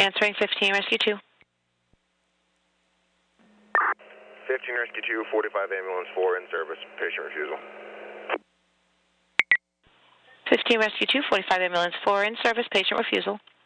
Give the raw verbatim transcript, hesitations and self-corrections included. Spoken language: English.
Answering fifteen Rescue two. fifteen Rescue two, forty-five Ambulance four in service, patient refusal. fifteen Rescue two, forty-five Ambulance four in service, patient refusal.